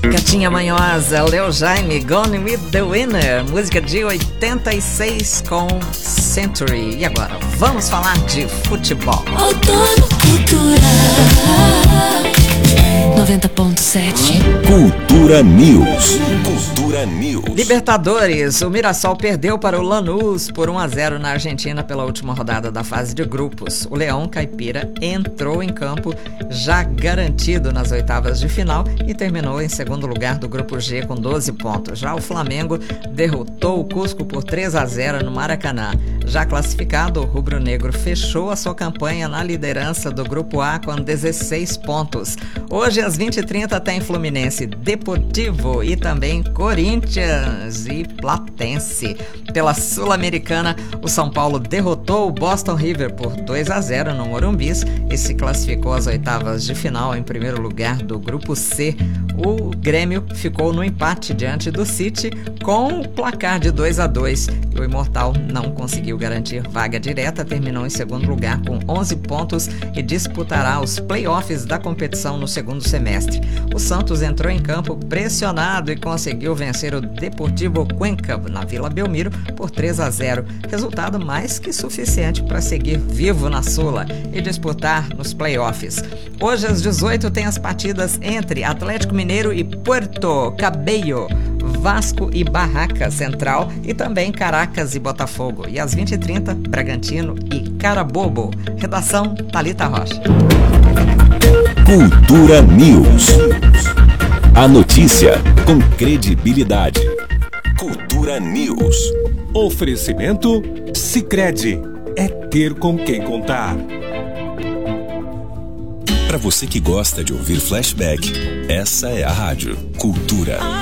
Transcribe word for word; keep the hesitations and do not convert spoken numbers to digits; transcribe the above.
Gatinha Manhosa, Leo Jaime, Gone with the Winner, música de oitenta e seis com Century. E agora, vamos falar de futebol. Outono Cultura noventa ponto sete. Cultura News. Cultura News. Libertadores, o Mirassol perdeu para o Lanús por um a zero na Argentina pela última rodada da fase de grupos. O Leão Caipira entrou em campo já garantido nas oitavas de final e terminou em segundo lugar do grupo G com doze pontos. Já o Flamengo derrotou o Cusco por três a zero no Maracanã. Já classificado, o rubro-negro fechou a sua campanha na liderança do grupo A com dezesseis pontos. Hoje às vinte e trinta tem Fluminense, Deportivo e também Corinthians e Platense. Pela Sul-Americana, o São Paulo derrotou o Boston River por dois a zero no Morumbis e se classificou às oitavas de final em primeiro lugar do grupo C. O Grêmio ficou no empate diante do City com o placar de dois a dois. O Imortal não conseguiu garantir vaga direta, terminou em segundo lugar com onze pontos e disputará os playoffs da competição no segundo semestre. O Santos entrou em campo pressionado e conseguiu vencer o Deportivo Cuenca na Vila Belmiro por três a zero, resultado mais que suficiente para seguir vivo na Sula e disputar nos playoffs. Hoje às dezoito tem as partidas entre Atlético Mineiro e Puerto Cabello, Vasco e Barraca Central e também Caracas e Botafogo. E às vinte e trinta, Bragantino e Carabobo. Redação Thalita Rocha. Cultura News. A notícia com credibilidade. Cultura News. Oferecimento Sicredi. É ter com quem contar. Para você que gosta de ouvir flashback, essa é a rádio Cultura.